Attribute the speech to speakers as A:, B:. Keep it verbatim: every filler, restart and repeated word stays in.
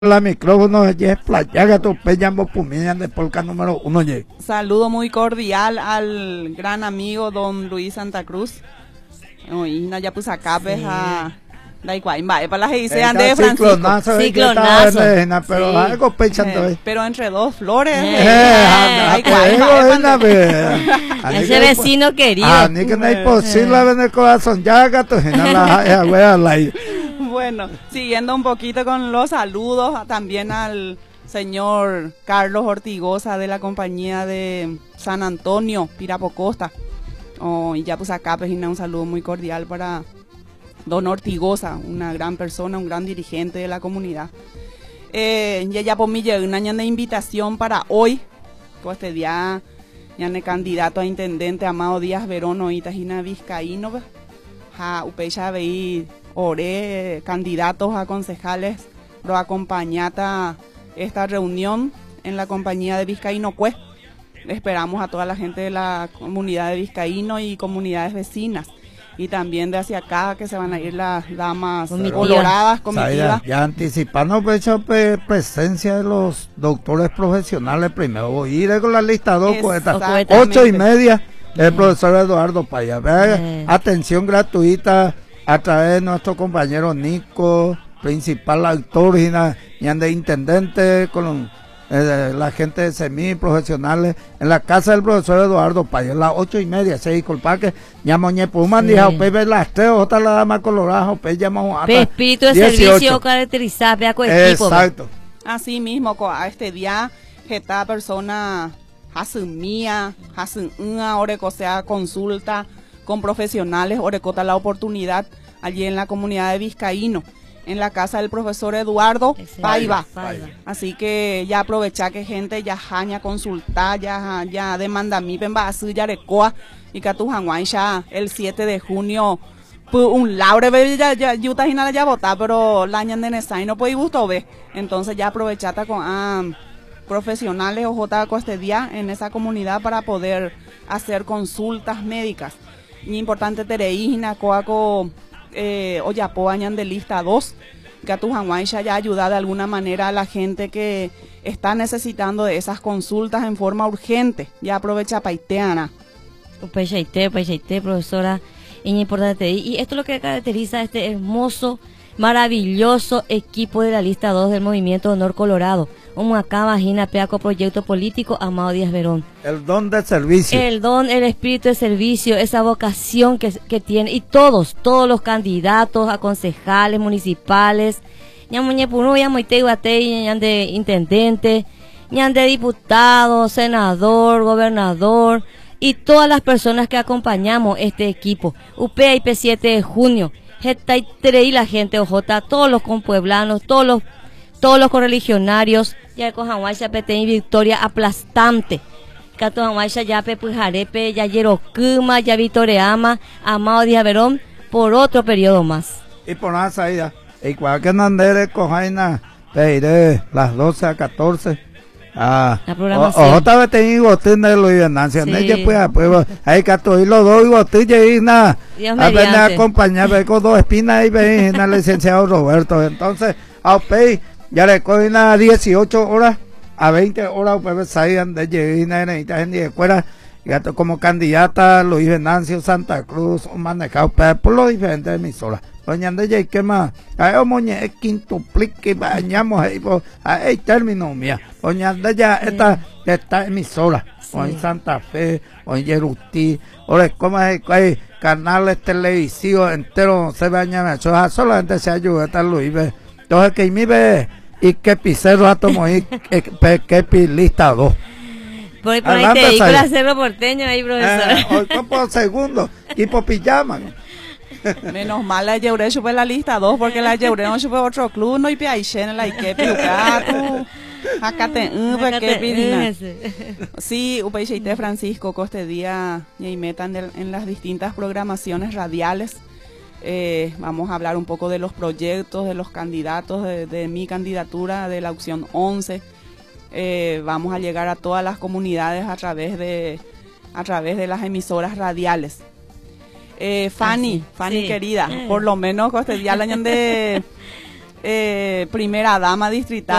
A: La micrófono es Playaga tu Peñambo Pumillan de Polca número uno. Ye.
B: Saludo muy cordial al gran amigo don Luis Santa Cruz. Y na ya pues acá pues a la igual para la que dice Ande Francisco.
A: Ciclonazo,
C: Ciclonazo.
A: Pero
C: Sí.
A: algo pensando.
B: Eh, pero entre dos flores.
C: Eh,
B: eh,
A: anda,
B: ay,
A: pues,
B: guay,
A: ego,
B: guay,
A: anda,
B: guay.
A: ve.
C: Ese vecino querido.
A: Ah, ni que no es posible ver el corazón. Ya gato, la esa wea al aire.
B: Bueno, siguiendo un poquito con los saludos a- también al señor Carlos Ortigosa de la compañía de San Antonio, Pirapocosta. Oh, y ya pues acá pues un saludo muy cordial para don Ortigosa, una gran persona, un gran dirigente de la comunidad. Eh, y ella por mí llegó una año de invitación para hoy, pues este día ya el candidato a intendente Amado Díaz Verón y Tajina Vizcaíno, pues, a upecha veí oré candidatos a concejales lo acompañata esta reunión en la compañía de Vizcaíno Cue. Esperamos a toda la gente de la comunidad de Vizcaíno y comunidades vecinas y también de hacia acá que se van a ir las damas
C: Comitiva.
B: coloradas,
A: Ya,
B: comitivas.
A: ya anticipando pues, hecho, pues, presencia de los doctores profesionales primero. Voy a ir con la lista dos cohetas.
B: Exactamente.
A: Ocho y media. El profesor Eduardo Paya. Vea,
C: Eh.
A: atención gratuita a través de nuestro compañero Nico, principal actor y na- y ande intendente con eh, la gente de semi profesionales en la casa del profesor Eduardo Paya. A las ocho y media. Se disculpa que llamoñe Puman
C: Sí.
A: dijo Pepe las tres, otra la dama colorada, Pepe llamamos
C: Pe espíritu de servicio caracterizado vea con equipo.
A: Exacto.
B: Así mismo, co- a este día, que esta persona hacen mía, hacen una hora que sea consulta con profesionales, orecota la oportunidad allí en la comunidad de Vizcaíno, en la casa del profesor Eduardo
C: Excelente.
B: Paiva.
C: Paiva.
B: Así que ya aprovecha que gente ya jaña consultar, ya, ya demanda mi pemba así ya recoa y que tu janguay ya el siete de junio pu- un laure ve ya ya yuta hinala ya vota pero la añan de Nesai no puede gusto ve. Entonces ya aprovechata con ah, profesionales o J con este día en esa comunidad para poder hacer consultas médicas. Y importante tereína coaco eh, oyapo añan de lista dos que a tu janguaisha ya ayuda de alguna manera a la gente que está necesitando de esas consultas en forma urgente. Ya aprovecha paiteana.
C: Upechaite, upechaite, profesora, es importante. Y esto es lo que caracteriza a este hermoso, maravilloso equipo de la lista dos del Movimiento Honor Colorado. Como acá imagina Peaco Proyecto Político Amado Díaz Verón.
A: El don de servicio.
C: El don, el espíritu de servicio, esa vocación que, que tiene, y todos, todos los candidatos a concejales municipales, ñamuñe puro, ñamoite iguate, ñan de intendente, ñan de diputado, senador, gobernador, y todas las personas que acompañamos este equipo. U P I P siete de junio, Jeta y Trey, la gente ojota, todos los compueblanos, todos los todos los correligionarios, ya con Hawaii Petén y victoria aplastante. Cato Hawaii ya Pepujarepe, ya Yerokuma, ya Vitoreama, Amado Díaz Verón, por otro periodo más.
A: Y por la salida. Y cualquier nandere cojaina, pediré las doce a catorce. Ah,
C: La programación.
A: o otra vez tengo botín de Luis Venancio.
C: Sí.
A: Sí. Pues, pues, hay que y los dos y botillas y nada.
C: Dios
A: A ver, a
C: mediante.
A: acompañar, ve con dos espinas y ven al licenciado Roberto. Entonces, a Opey, ya le cogen a dieciocho horas, a veinte horas, pues salían de llegar en de fuera. Gato como candidata Luis Venancio Santa Cruz, manejado por los diferentes emisoras. Doña de ¿qué más? Ahí vamos a quintuplique, bañamos ahí, pues, ahí término mía. Doña de ya esta, esta emisora,
C: Sí.
A: o en Santa Fe, o en Yerutí, o de como hay, hay canales televisivos enteros, se bañan eso, solamente se ayuda a Luis ve. Entonces que mi ve, y que pisero a tomo y que, que, que pi lista dos.
C: Por ahí, por ahí
A: Adelante,
C: te digo el
A: Saya.
C: acero porteño ahí, profesor.
A: Eh, hoy fue por segundo, y por pijama. ¿No?
B: Menos mal la Yeure chupe la lista dos porque la Yeure no chupe otro club no y piaichen la Ikepi Ucatu. Acá te
C: Acá te-
B: que
C: ese.
B: Sí, Upeicheite Francisco, que este día y metan de- en las distintas programaciones radiales. Eh, vamos a hablar un poco de los proyectos, de los candidatos, de, de mi candidatura, de la opción once. Eh, vamos a llegar a todas las comunidades a través de, a través de las emisoras radiales. Eh, Fanny,
C: Ah, sí,
B: Fanny
C: sí.
B: querida,
C: Eh.
B: por lo menos que este día el año de eh, primera dama distrital.